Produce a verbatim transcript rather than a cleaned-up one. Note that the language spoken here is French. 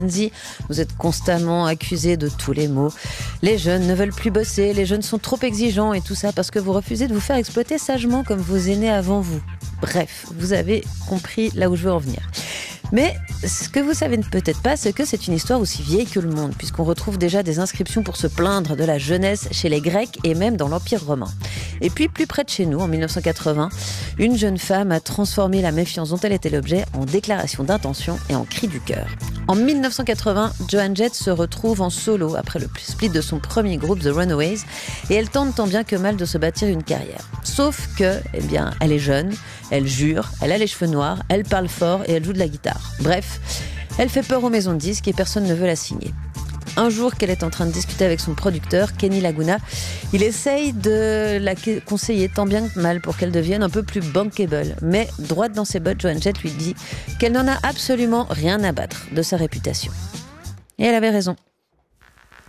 Dit, vous êtes constamment accusé de tous les maux. Les jeunes ne veulent plus bosser, les jeunes sont trop exigeants et tout ça parce que vous refusez de vous faire exploiter sagement comme vos aînés avant vous. Bref, vous avez compris là où je veux en venir. Mais ce que vous savez peut-être pas, c'est que c'est une histoire aussi vieille que le monde, puisqu'on retrouve déjà des inscriptions pour se plaindre de la jeunesse chez les Grecs et même dans l'Empire romain. Et puis, plus près de chez nous, en mille neuf cent quatre-vingts, une jeune femme a transformé la méfiance dont elle était l'objet en déclaration d'intention et en cri du cœur. En mille neuf cent quatre-vingts, Joan Jett se retrouve en solo après le split de son premier groupe, The Runaways, et elle tente tant bien que mal de se bâtir une carrière. Sauf que, eh bien, elle est jeune, elle jure, elle a les cheveux noirs, elle parle fort et elle joue de la guitare. Bref, elle fait peur aux maisons de disques et personne ne veut la signer. Un jour qu'elle est en train de discuter avec son producteur, Kenny Laguna, il essaye de la conseiller tant bien que mal pour qu'elle devienne un peu plus bankable. Mais droite dans ses bottes, Joan Jett lui dit qu'elle n'en a absolument rien à battre de sa réputation. Et elle avait raison.